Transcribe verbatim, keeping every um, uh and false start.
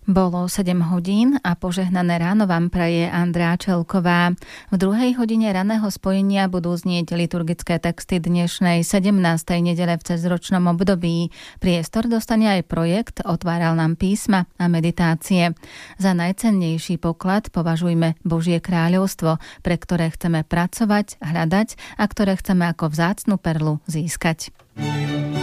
Bolo sedem hodín a požehnané ráno vám praje Andrea Čelková. V druhej hodine raného spojenia budú znieť liturgické texty dnešnej sedemnástej nedele v cezročnom období. Priestor dostane aj projekt Otváral nám písma a meditácie. Za najcennejší poklad považujme Božie kráľovstvo, pre ktoré chceme pracovať, hľadať a ktoré chceme ako vzácnu perlu získať.